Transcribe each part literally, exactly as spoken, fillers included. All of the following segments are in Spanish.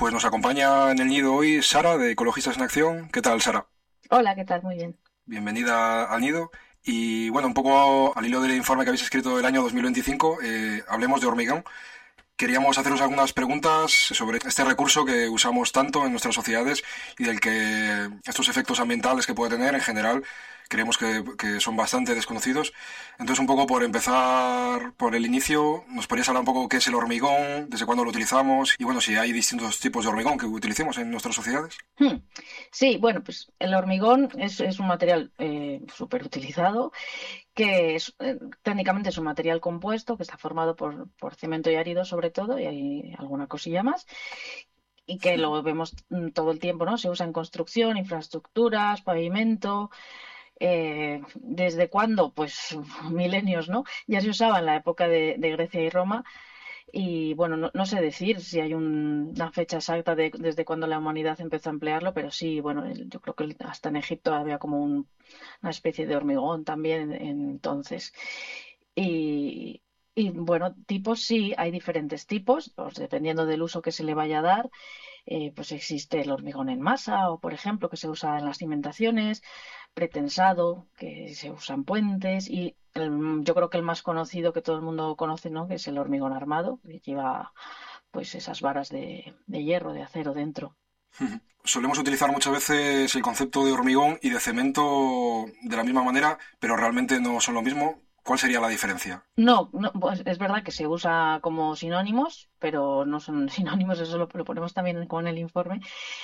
Pues nos acompaña en el nido hoy Sara, de Ecologistas en Acción. ¿Qué tal, Sara? Hola, ¿qué tal? Muy bien. Bienvenida al nido. Y bueno, un poco al hilo del informe que habéis escrito del año dos mil veinticinco, eh, hablemos de hormigón. Queríamos haceros algunas preguntas sobre este recurso que usamos tanto en nuestras sociedades y del que estos efectos ambientales que puede tener en general creemos que, que son bastante desconocidos. Entonces, un poco por empezar por el inicio, ¿nos podrías hablar un poco qué es el hormigón, desde cuándo lo utilizamos y bueno, si hay distintos tipos de hormigón que utilicemos en nuestras sociedades? Hmm. Sí, bueno, pues el hormigón es, es un material eh, súper utilizado, que es, eh, técnicamente es un material compuesto que está formado por, por cemento y árido sobre todo, y hay alguna cosilla más, y que lo vemos mm, todo el tiempo, ¿no? Se usa en construcción, infraestructuras, pavimento. Eh, ¿desde cuándo? Pues milenios, ¿no? Ya se usaba en la época de, de Grecia y Roma. Y bueno, no, no sé decir si hay un- una fecha exacta de, desde cuándo la humanidad empezó a emplearlo, pero sí, bueno, el- yo creo que hasta en Egipto había como un- una especie de hormigón también en- entonces. Y, y, bueno, tipos sí, hay diferentes tipos, pues dependiendo del uso que se le vaya a dar. Eh, pues existe el hormigón en masa o, por ejemplo, que se usa en las cimentaciones, pretensado, que se usa en puentes y el- yo creo que el más conocido que todo el mundo conoce, ¿no? Que es el hormigón armado, que lleva pues esas varas de, de hierro, de acero dentro. Solemos utilizar muchas veces el concepto de hormigón y de cemento de la misma manera, pero realmente no son lo mismo. ¿Cuál sería la diferencia? No, no, pues es verdad que se usa como sinónimos, pero no son sinónimos, eso lo, lo ponemos también con el informe,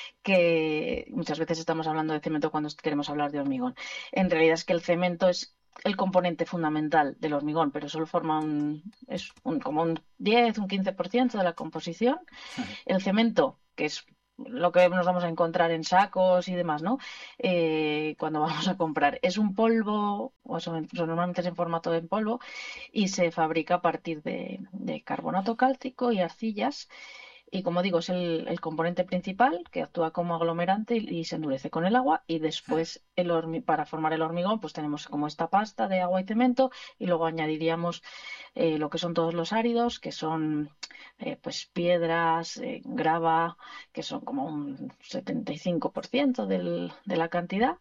que muchas veces estamos hablando de cemento cuando queremos hablar de hormigón. En realidad es que el cemento es el componente fundamental del hormigón, pero solo forma un, es un, como un diez, un quince por ciento de la composición. El cemento, que es lo que nos vamos a encontrar en sacos y demás, ¿no? Eh, cuando vamos a comprar. Es un polvo, o eso, eso normalmente es en formato de polvo, y se fabrica a partir de, de carbonato cálcico y arcillas. Y como digo, es el, el componente principal que actúa como aglomerante y, y se endurece con el agua. Y después, el hormi- para formar el hormigón, pues tenemos como esta pasta de agua y cemento. Y luego añadiríamos eh, lo que son todos los áridos, que son eh, pues piedras, eh, grava, que son como un setenta y cinco por ciento del, de la cantidad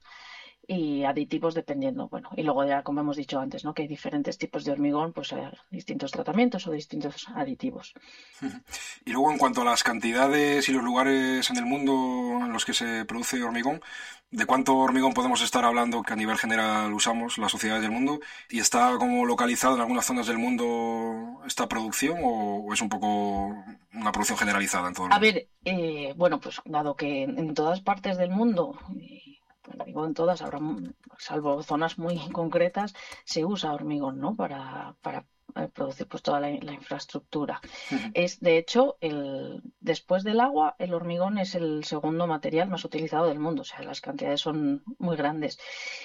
y aditivos dependiendo, bueno, y luego ya como hemos dicho antes, ¿no? Que hay diferentes tipos de hormigón, pues eh, distintos tratamientos o distintos aditivos. Y luego, en cuanto a las cantidades y los lugares en el mundo en los que se produce hormigón, ¿de cuánto hormigón podemos estar hablando que a nivel general usamos las sociedades del mundo? ¿Y está como localizado en algunas zonas del mundo esta producción o, o es un poco una producción generalizada en todo el A mundo? ver, eh, bueno, pues dado que en, en todas partes del mundo, y, bueno, digo en todas, habrá, mu- salvo zonas muy concretas, se usa hormigón, ¿no? Para, para eh, producir pues toda la, la infraestructura. Es, de hecho, el, después del agua, el hormigón es el segundo material más utilizado del mundo, o sea, las cantidades son muy grandes.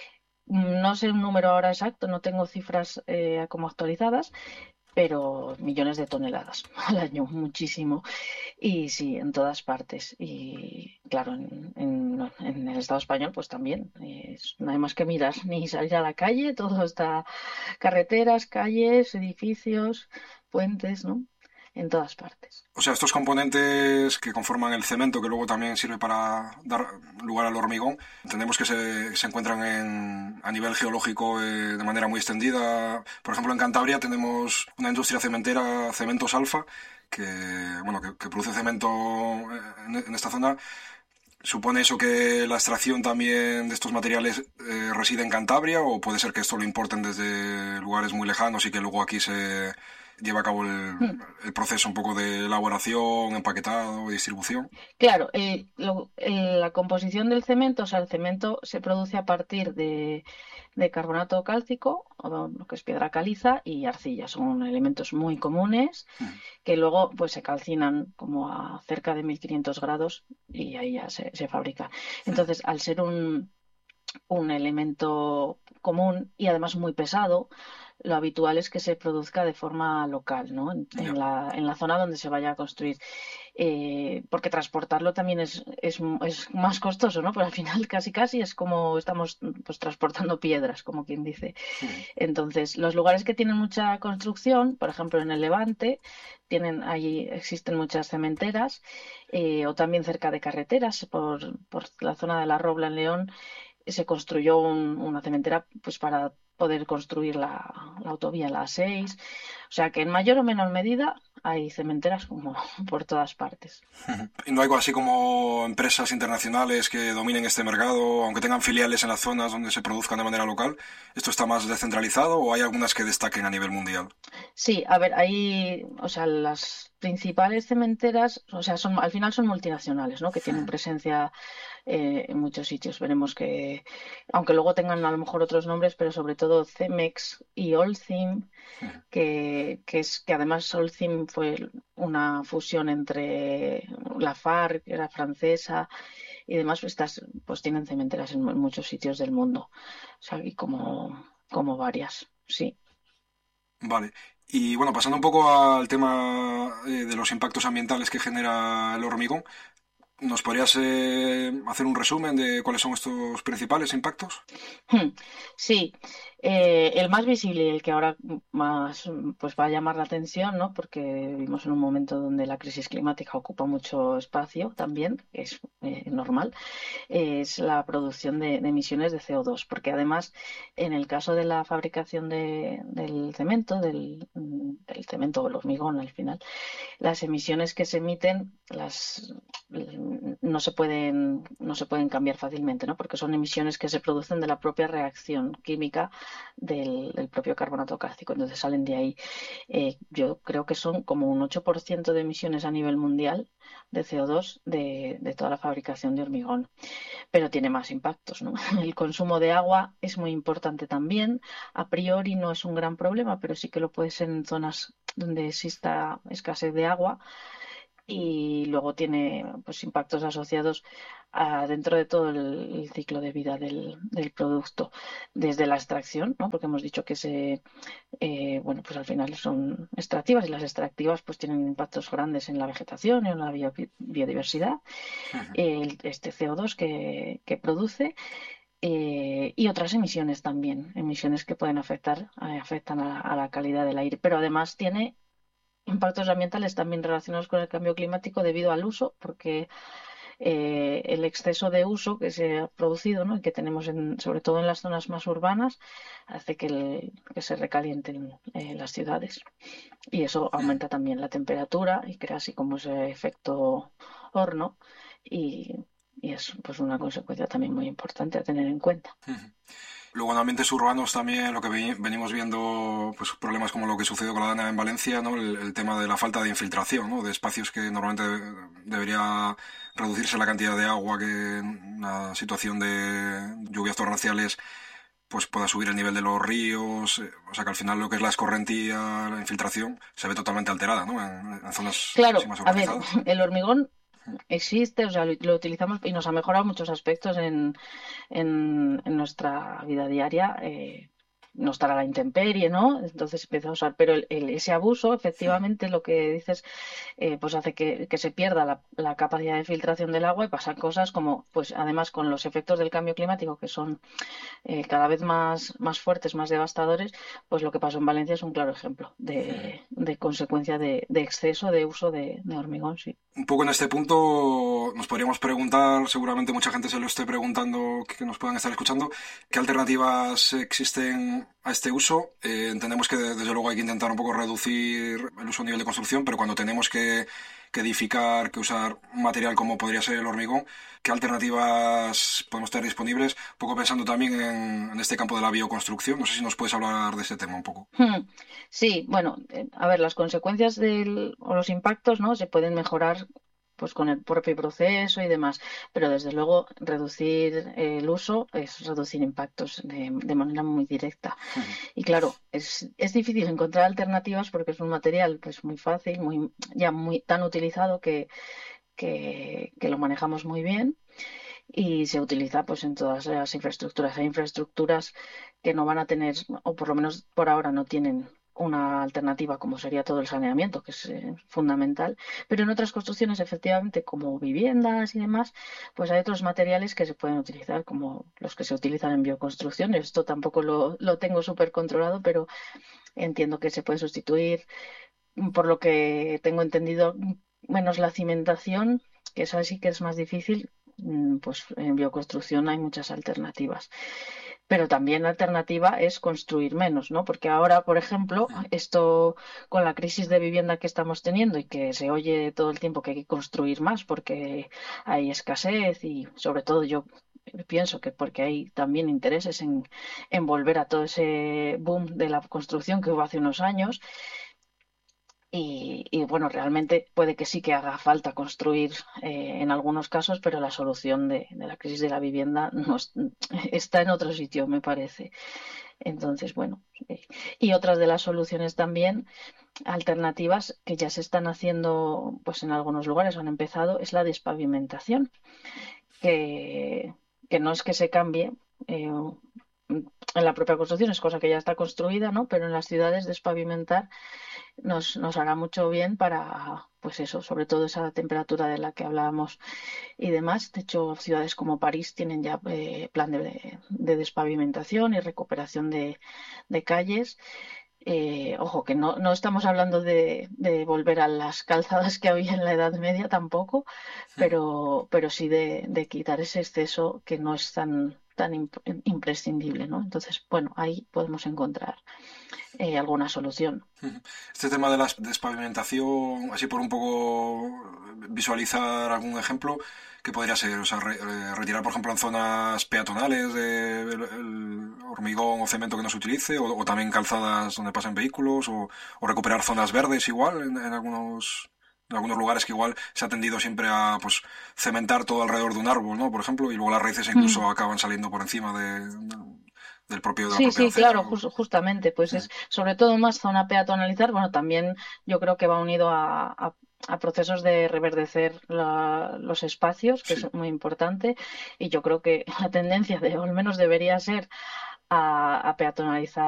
No sé un número ahora exacto, no tengo cifras eh, como actualizadas, pero millones de toneladas al año, muchísimo. Y sí, en todas partes. Y claro, en, en- no, en el Estado español pues también. Eh, es- no hay más que mirar, ni salir a la calle, todo está carreteras, calles, edificios, puentes, ¿no? En todas partes. O sea, estos componentes que conforman el cemento, que luego también sirve para dar lugar al hormigón, entendemos que se, se encuentran en, a nivel geológico eh, de manera muy extendida. Por ejemplo, en Cantabria tenemos una industria cementera, Cementos Alfa, que, bueno, que, que produce cemento eh, en, en esta zona. ¿Supone eso que la extracción también de estos materiales eh, reside en Cantabria o puede ser que esto lo importen desde lugares muy lejanos y que luego aquí se lleva a cabo el, Hmm. el proceso un poco de elaboración, empaquetado y distribución? Claro, eh, lo- eh, la composición del cemento, o sea, el cemento se produce a partir de, de carbonato cálcico, o lo que es piedra caliza, y arcilla. Son elementos muy comunes que luego pues se calcinan como a cerca de mil quinientos grados y ahí ya se, se fabrica. Entonces, al ser un, un elemento común y además muy pesado, lo habitual es que se produzca de forma local, ¿no? En, en Ya. la, en la zona donde se vaya a construir. Eh, porque transportarlo también es, es, es más costoso, ¿no? Pero al final casi casi es como estamos pues transportando piedras, como quien dice. Ujú. Entonces, los lugares que tienen mucha construcción, por ejemplo en el Levante, tienen allí existen muchas cementeras, eh, o también cerca de carreteras, por, por la zona de la Robla en León se construyó un- una cementera pues para poder construir la, la autovía, la A seis. O sea que en mayor o menor medida hay cementeras como por todas partes. ¿Y no hay algo así como empresas internacionales que dominen este mercado, aunque tengan filiales en las zonas donde se produzcan de manera local? ¿Esto está más descentralizado o hay algunas que destaquen a nivel mundial? Sí, a ver, hay, o sea, las principales cementeras, o sea, son, al final son multinacionales, ¿no? Que tienen presencia eh, en muchos sitios. Veremos que, aunque luego tengan a lo mejor otros nombres, pero sobre todo Cemex y Holcim, que, que es que además Holcim fue una fusión entre la FARC, que era francesa, y demás, pues estas pues tienen cementeras en, en muchos sitios del mundo. O sea, y como, como varias, sí. Vale. Y bueno, pasando un poco al tema eh, de los impactos ambientales que genera el hormigón, ¿nos podrías eh, hacer un resumen de cuáles son estos principales impactos? Hmm, sí, eh, el más visible y el que ahora más pues va a llamar la atención, ¿no? Porque vivimos en un momento donde la crisis climática ocupa mucho espacio también, que es eh, normal, es la producción de, de emisiones de C O dos, porque además en el caso de la fabricación de- del cemento, del, del cemento o el hormigón al final, las emisiones que se emiten las no se pueden no se pueden cambiar fácilmente, ¿no? Porque son emisiones que se producen de la propia reacción química del, del propio carbonato cálcico, entonces salen de ahí. Eh, yo creo que son como un ocho por ciento de emisiones a nivel mundial de C O dos de, de toda la fabricación de hormigón, pero tiene más impactos, ¿no? El consumo de agua es muy importante también. A priori no es un gran problema, pero sí que lo puede ser en zonas donde exista escasez de agua, y luego tiene pues impactos asociados a, dentro de todo el, el ciclo de vida del, del producto, desde la extracción, ¿no? Porque hemos dicho que se eh, bueno, pues al final son extractivas, y las extractivas pues tienen impactos grandes en la vegetación y en la bio- biodiversidad, el, este C O dos que, que produce, eh, y otras emisiones también, emisiones que pueden afectar, eh, afectan a, a la calidad del aire, pero además tiene impactos ambientales también relacionados con el cambio climático debido al uso, porque eh, el exceso de uso que se ha producido, ¿no? Y que tenemos en, sobre todo en las zonas más urbanas, hace que, el- que se recalienten eh, las ciudades. Y eso aumenta también la temperatura y crea así como ese efecto horno, y, y es pues una consecuencia también muy importante a tener en cuenta. Luego en ambientes urbanos también lo que ve- venimos viendo, pues problemas como lo que sucedió con la Dana en Valencia, ¿no? El, el tema de la falta de infiltración, ¿no? De espacios que normalmente de- debería reducirse la cantidad de agua que en una situación de lluvias torrenciales pues pueda subir el nivel de los ríos, eh, o sea que al final lo que es la escorrentía, la infiltración, se ve totalmente alterada, ¿no? En, en zonas así Claro, más a ver, urbanizadas. el hormigón existe, o sea, lo, lo utilizamos y nos ha mejorado muchos aspectos en, en, en nuestra vida diaria. Eh, no estar a la intemperie, ¿no? Entonces empieza a usar, pero el- el- ese abuso, efectivamente, lo que dices, eh, pues hace que, que se pierda la, la capacidad de filtración del agua, y pasan cosas como, pues además con los efectos del cambio climático, que son eh, cada vez más, más fuertes, más devastadores, pues lo que pasó en Valencia es un claro ejemplo de, de consecuencia de, de exceso de uso de, de hormigón, sí. Un poco en este punto nos podríamos preguntar, seguramente mucha gente se lo esté preguntando que nos puedan estar escuchando, ¿qué alternativas existen a este uso? Eh, entendemos que desde luego hay que intentar un poco reducir el uso a nivel de construcción, pero cuando tenemos que, que edificar, que usar un material como podría ser el hormigón, ¿qué alternativas podemos tener disponibles? Un poco pensando también en, en este campo de la bioconstrucción, no sé si nos puedes hablar de este tema un poco. Hmm, Sí, bueno, eh, a ver, las consecuencias del, o los impactos, ¿no? Se pueden mejorar pues con el propio proceso y demás, pero desde luego reducir eh, el uso es reducir impactos de, de manera muy directa. Y claro, es, es difícil encontrar alternativas porque es un material pues muy fácil, muy ya muy tan utilizado que, que, que lo manejamos muy bien, y se utiliza pues en todas las infraestructuras. Hay infraestructuras que no van a tener, o por lo menos por ahora no tienen una alternativa como sería todo el saneamiento, que es eh, fundamental, pero en otras construcciones efectivamente como viviendas y demás, pues hay otros materiales que se pueden utilizar como los que se utilizan en bioconstrucción. Esto tampoco lo, lo tengo súper controlado, pero entiendo que se puede sustituir, por lo que tengo entendido, menos la cimentación, que esa sí que es más difícil. mm, Pues en bioconstrucción hay muchas alternativas. Pero también la alternativa es construir menos, ¿no? Porque ahora, por ejemplo, esto con la crisis de vivienda que estamos teniendo y que se oye todo el tiempo que hay que construir más porque hay escasez y sobre todo yo pienso que porque hay también intereses en, en volver a todo ese boom de la construcción que hubo hace unos años. Y, y, bueno, realmente puede que sí que haga falta construir eh, en algunos casos, pero la solución de, de la crisis de la vivienda no es- está en otro sitio, me parece. Entonces, bueno, eh, y otras de las soluciones también alternativas que ya se están haciendo, pues en algunos lugares han empezado, es la despavimentación, que, que no es que se cambie. eh, en la propia construcción es cosa que ya está construida, ¿no? Pero en las ciudades despavimentar nos, nos hará mucho bien para, pues eso, sobre todo esa temperatura de la que hablábamos y demás. De hecho, ciudades como París tienen ya eh, plan de, de despavimentación y recuperación de, de calles. Eh, ojo, que no, no estamos hablando de, de volver a las calzadas que había en la Edad Media tampoco, pero, pero sí de, de quitar ese exceso que no es tan, tan imp- imprescindible, ¿no? Entonces, bueno, ahí podemos encontrar eh, alguna solución. Este tema de la despavimentación, así por un poco visualizar algún ejemplo, ¿qué podría ser? O sea, re- eh, retirar, por ejemplo, en zonas peatonales de- el, el hormigón o cemento que no se utilice, o, o también calzadas donde pasen vehículos, o, o recuperar zonas verdes igual en, en algunos en algunos lugares que igual se ha tendido siempre a pues cementar todo alrededor de un árbol, ¿no? Por ejemplo, y luego las raíces Mm. incluso acaban saliendo por encima de, del propio de la Sí, propia sí, acera. claro, O- jus- justamente, pues sí, es sobre todo más zona peatonalizar. Bueno, también yo creo que va unido a, a- a procesos de reverdecer la- los espacios, que sí. es muy importante, y yo creo que la tendencia de, o al menos debería ser a, a peatonalizar